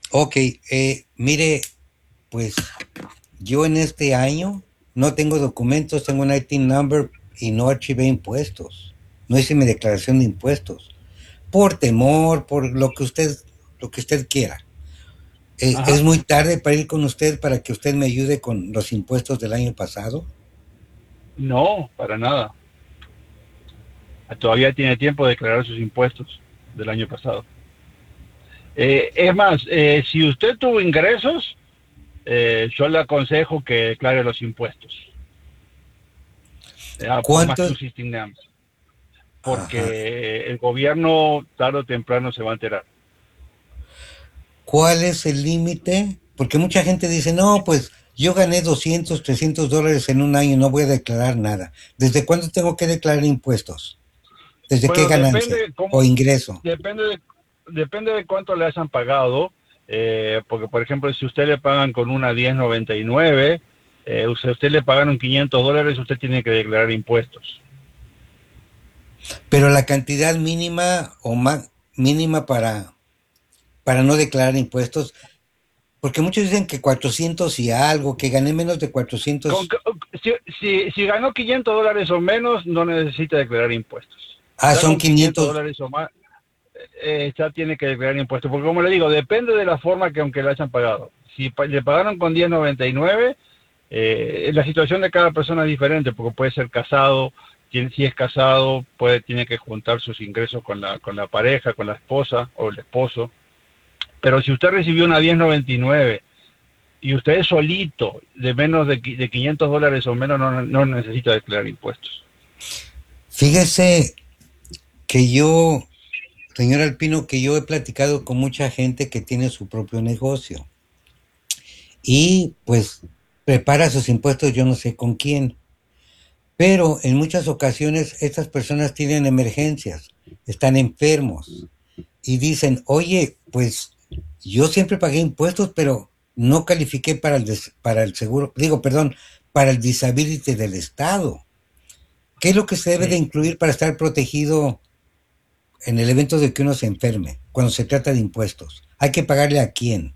Ok, mire, pues yo en este año no tengo documentos, tengo un IT number y no archivé impuestos. No hice mi declaración de impuestos. Por temor, por lo que usted quiera. Es Ajá. muy tarde para ir con usted para que usted me ayude con los impuestos del año pasado. No, para nada. Todavía tiene tiempo de declarar sus impuestos del año pasado. Es más, si usted tuvo ingresos, yo le aconsejo que declare los impuestos, por más ¿Cuánto? subsisting NAMs, Ajá. porque el gobierno tarde o temprano se va a enterar. ¿Cuál es el límite? Porque mucha gente dice, no, pues yo gané 200, $300 en un año, no voy a declarar nada. ¿Desde cuándo tengo que declarar impuestos? ¿Desde qué Bueno, ganancia depende cómo, o ingreso? depende de, depende de cuánto le hayan pagado, porque por ejemplo, si usted le pagan con una 1099, usted le pagaron $500, usted tiene que declarar impuestos. Pero la cantidad mínima o más mínima para no declarar impuestos, porque muchos dicen que 400 y algo, que gané menos de Con, 400. si ganó $500 o menos, no necesita declarar impuestos. Ah, Ya son con 500 500. dólares o más, ya tiene que declarar impuestos. Porque como le digo, depende de la forma que aunque le hayan pagado. Si le pagaron con 1099, la situación de cada persona es diferente, porque puede ser casado, si es casado, tiene que juntar sus ingresos con la pareja, con la esposa o el esposo. Pero si usted recibió una 1099 y usted es solito, de menos de $500 o menos, no necesita declarar impuestos. Fíjese que yo, señor Alpino, que yo he platicado con mucha gente que tiene su propio negocio y pues prepara sus impuestos yo no sé con quién, pero en muchas ocasiones estas personas tienen emergencias, están enfermos y dicen, oye, pues yo siempre pagué impuestos, pero no califiqué para el seguro, digo, perdón, para el disability del Estado. ¿Qué es lo que se debe de Sí. incluir para estar protegido en el evento de que uno se enferme, cuando se trata de impuestos? ¿Hay que pagarle a quién?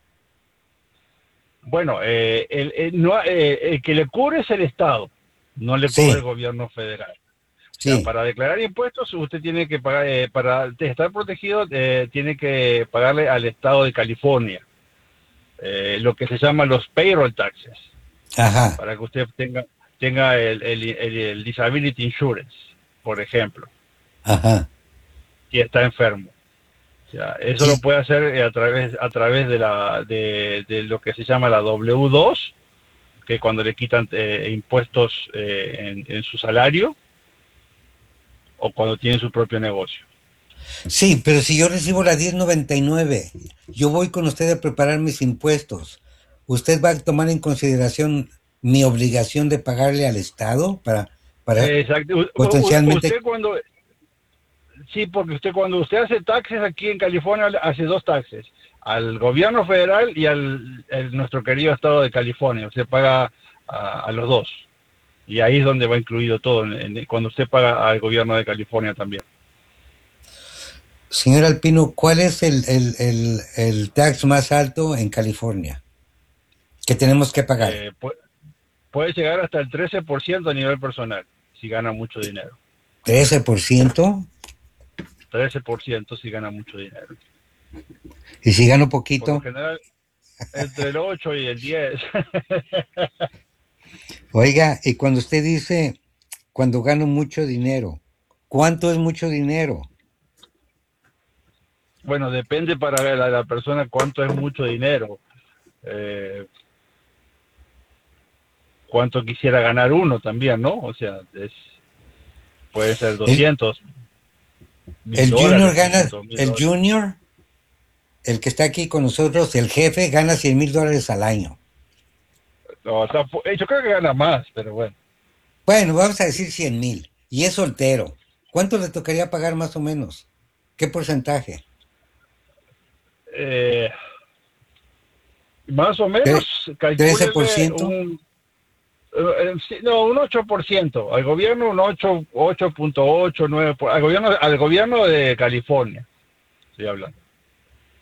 Bueno, no, el que le cubre es el Estado, no le cubre el Sí, gobierno federal. O sea, sí, para declarar impuestos usted tiene que pagar, para estar protegido, tiene que pagarle al Estado de California, lo que se llama los payroll taxes, ajá, para que usted tenga el disability insurance, por ejemplo, ajá. si está enfermo. O sea, eso lo Y puede hacer a través de lo que se llama la W2, que cuando le quitan impuestos en su salario o cuando tiene su propio negocio. sí, pero si yo recibo la 1099, yo voy con usted a preparar mis impuestos. ¿Usted va a tomar en consideración mi obligación de pagarle al Estado para Exacto. potencialmente? Usted cuando, sí, porque cuando usted hace taxes aquí en California, hace dos taxes, al gobierno federal y al nuestro querido estado de California. Usted paga a los dos. Y ahí es donde va incluido todo, cuando usted paga al gobierno de California también. Señor Alpino, ¿cuál es el tax más alto en California que tenemos que pagar? Eh, pu- Puede llegar hasta el 13% a nivel personal, si gana mucho dinero. 13%. 13% si gana mucho dinero. Y si gano Por lo poquito, general, entre el 8 y el 10. oiga, y cuando usted dice, cuando gano mucho dinero, ¿cuánto es mucho dinero? Bueno, depende para la persona cuánto es mucho dinero. Eh, Cuánto quisiera ganar uno también, ¿no? O sea, puede ser El, 200 mil el junior dólares, gana, 300 mil el dólares. junior, el que está aquí con nosotros, el jefe, gana $100,000 al año. O sea, yo creo que gana más, pero bueno. Bueno, vamos a decir 100,000. Y es soltero. ¿Cuánto le tocaría pagar más o menos? ¿Qué porcentaje? Eh, Más o menos, Tre- calcúlele 13%. sí, no, un 8%. Al gobierno un 8.8, 9%. Al gobierno de California, estoy hablando.